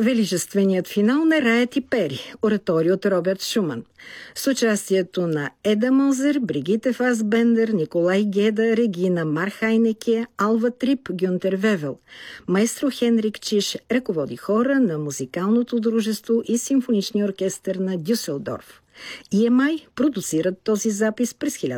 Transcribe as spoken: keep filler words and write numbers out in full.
Величественият финал на Раят и Пери, ораторий от Роберт Шуман, с участието на Еда Мозер, Бригите Фасбендер, Николай Геда, Регина Мархайнеке, Алва Трип, Гюнтер Вевел. Маестро Хенрик Чиш ръководи хора на Музикалното дружество и Симфоничния оркестър на Дюселдорф. и ем ай продуцират този запис през